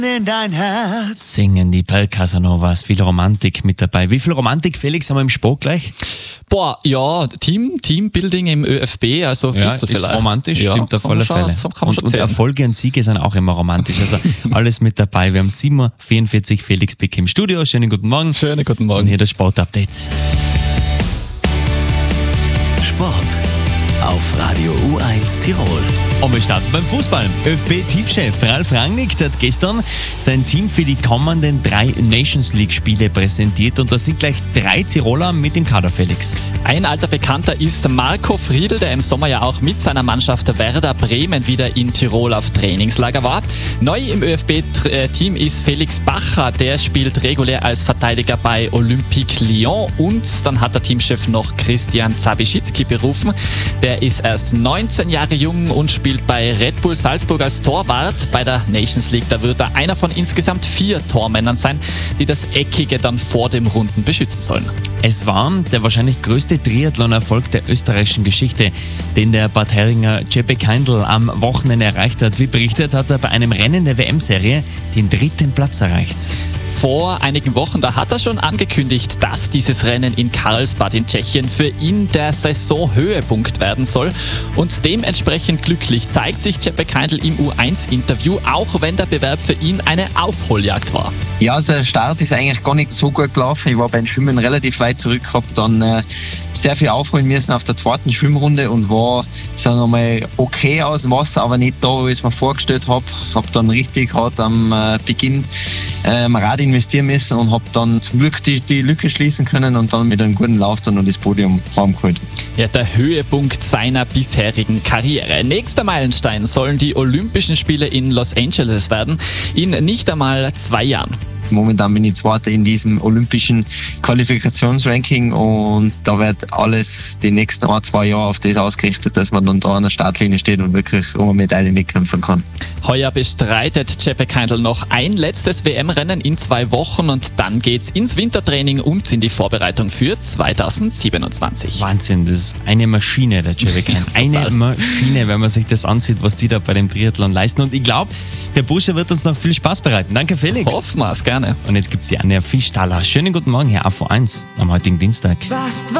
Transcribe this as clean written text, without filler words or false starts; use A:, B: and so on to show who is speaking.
A: in dein Herz.
B: Singen die Casanovas, viel Romantik mit dabei. Wie viel Romantik, Felix, haben wir im Sport gleich?
C: Boah, ja, Teambuilding im ÖFB, also ein bisschen
B: ist
C: vielleicht.
B: romantisch,
C: ja,
B: stimmt auf alle Fälle. Und
C: zählen.
B: Erfolge und Siege sind auch immer romantisch, also alles mit dabei. Wir haben 7.44 Uhr, Felix Pick im Studio. Schönen guten Morgen.
C: Schönen guten
B: Und
C: Morgen.
B: hier das Sportupdate.
A: Sport auf Radio U1 Tirol.
B: Und wir starten beim Fußball. ÖFB-Teamchef Ralf Rangnick hat gestern sein Team für die kommenden 3 Nations League-Spiele präsentiert und da sind gleich 3 Tiroler mit im Kader, Felix.
C: Ein alter Bekannter ist Marco Friedl, der im Sommer ja auch mit seiner Mannschaft Werder Bremen wieder in Tirol auf Trainingslager war. Neu im ÖFB-Team ist Felix Bacher, der spielt regulär als Verteidiger bei Olympique Lyon und dann hat der Teamchef noch Christian Zabischitzky berufen. Der ist erst 19 Jahre jung und spielt bei Red Bull Salzburg als Torwart. Bei der Nations League, da wird er einer von insgesamt 4 Tormännern sein, die das Eckige dann vor dem Runden beschützen sollen.
B: Es war der wahrscheinlich größte Triathlon-Erfolg der österreichischen Geschichte, den der Bad Heringer Jeppe Keindl am Wochenende erreicht hat. Wie berichtet, hat er bei einem Rennen der WM-Serie den 3. Platz erreicht.
C: Vor einigen Wochen, da hat er schon angekündigt, dass dieses Rennen in Karlsbad in Tschechien für ihn der Saisonhöhepunkt werden soll. Und dementsprechend glücklich zeigt sich Jeppe Keindl im U1-Interview, auch wenn der Bewerb für ihn eine Aufholjagd war.
D: Ja, also der Start ist eigentlich gar nicht so gut gelaufen. Ich war beim Schwimmen relativ weit zurück, habe dann sehr viel aufholen müssen auf der 2. Schwimmrunde und war, sagen wir mal, okay aus dem Wasser, aber nicht da, wo ich es mir vorgestellt habe. Habe dann richtig hart am Beginn Rad investieren müssen und habe dann zum Glück die Lücke schließen können und dann mit einem guten Lauf dann noch das Podium heimgeholt.
C: Ja, der Höhepunkt seiner bisherigen Karriere. Nächster Meilenstein sollen die Olympischen Spiele in Los Angeles werden, in nicht einmal 2 Jahren.
D: Momentan bin ich Zweiter in diesem olympischen Qualifikationsranking und da wird alles die nächsten 1-2 Jahre auf das ausgerichtet, dass man dann da an der Startlinie steht und wirklich um eine Medaille mitkämpfen kann.
C: Heuer bestreitet Jeppe Keindl noch ein letztes WM-Rennen in 2 Wochen und dann geht's ins Wintertraining und in die Vorbereitung für 2027.
B: Wahnsinn, das ist eine Maschine, der Jeppe Keindl. Eine Maschine, wenn man sich das ansieht, was die da bei dem Triathlon leisten. Und ich glaube, der Bursche wird uns noch viel Spaß bereiten. Danke, Felix.
C: Hoffen wir's, gerne.
B: Und jetzt gibt es die Anja Fischtaler. Schönen guten Morgen hier auf U1 am heutigen Dienstag.